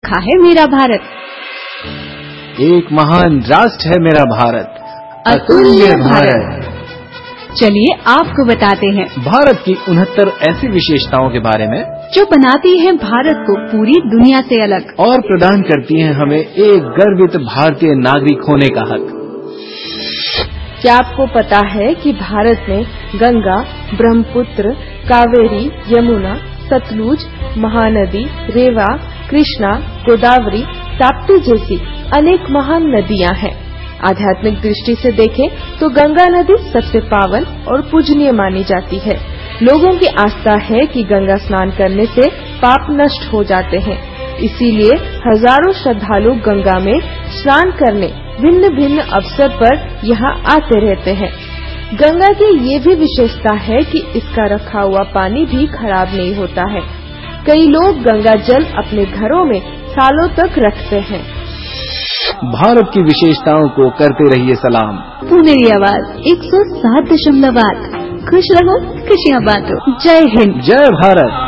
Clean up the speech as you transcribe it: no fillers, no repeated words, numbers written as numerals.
रखा है मेरा भारत। एक महान राष्ट्र है मेरा भारत, अतुल्य भारत। चलिए आपको बताते हैं भारत की 69 ऐसी विशेषताओं के बारे में जो बनाती हैं भारत को पूरी दुनिया से अलग और प्रदान करती हैं हमें एक गर्वित भारतीय नागरिक होने का हक। क्या आपको पता है कि भारत में गंगा, ब्रह्मपुत्र, कावेरी, यमुना, सतलुज, महानदी, रेवा, कृष्णा, गोदावरी, ताप्ती जैसी अनेक महान नदियां हैं। आध्यात्मिक दृष्टि से देखें तो गंगा नदी सबसे पावन और पूजनीय मानी जाती है। लोगों की आस्था है कि गंगा स्नान करने से पाप नष्ट हो जाते हैं, इसीलिए हजारों श्रद्धालु गंगा में स्नान करने भिन्न भिन्न अवसर पर यहाँ आते रहते हैं। गंगा की ये भी विशेषता है कि इसका रखा हुआ पानी भी खराब नहीं होता है। कई लोग गंगा जल अपने घरों में सालों तक रखते हैं। भारत की विशेषताओं को करते रहिए सलाम। पुनेरी आवाज 107.8। खुश रहो, खुशियाँ बांटो। जय हिंद, जय भारत।